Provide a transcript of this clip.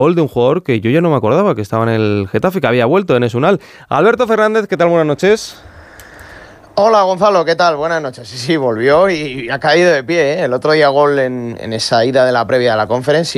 gol de un jugador que yo ya no me acordaba que estaba en el Getafe, que había vuelto en Esunal. Alberto Fernández, ¿qué tal? Buenas noches. Hola Gonzalo, ¿qué tal? Buenas noches. Sí, volvió y ha caído de pie, ¿eh? El otro día gol en esa ida de la previa de la Conference.